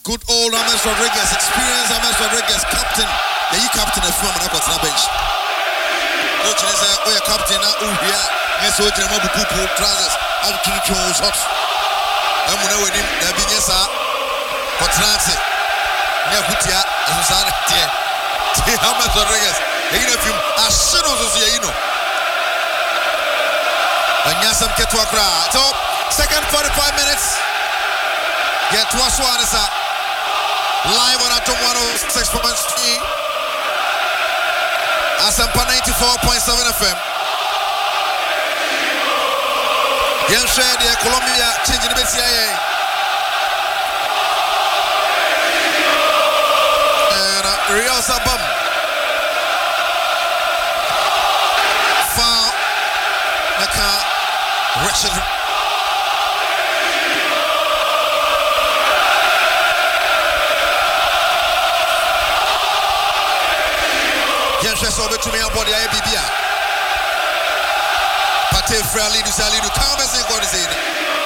Good old James Rodriguez, experienced James Rodriguez, captain. You captain of film and I got on bench. Coach is a captain now. Oh, yeah. Yes, so it's a mob of trousers. I'll keep you all shots. I'm going to win him. There be yes, sir. What's Nancy? Near Kutia, as a son. James Rodriguez. You know, if you are sure of the you know. And Yasam Ketwakra. So, second 45 minutes. Get to us one is live on Atom 106.3. Asampa 94.7 FM. Yan share the Colombia changing the BCIA. And Real Sabam. Foul. Naka Richard. So to me about the IBBA. Pate Frali, Salidu, Carmes and God is in.